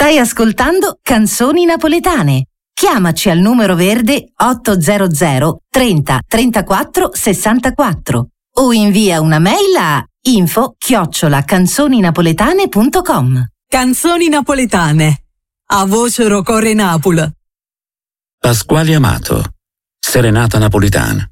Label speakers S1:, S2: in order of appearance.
S1: Stai ascoltando Canzoni Napoletane. Chiamaci al numero verde 800 30 34 64 o invia una mail a info@canzoninapoletane.com.
S2: Canzoni Napoletane. A voce rocore Napoli.
S3: Pasquale Amato, Serenata Napolitana.